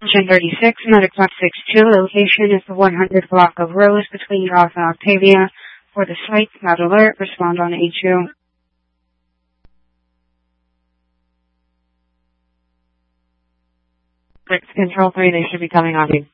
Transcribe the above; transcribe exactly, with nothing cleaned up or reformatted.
Engine thirty-six, Medic one six two, location is the one hundred block of Rose between Ross and Octavia. For the site, not alert, respond on A two. Control three, they should be coming on you.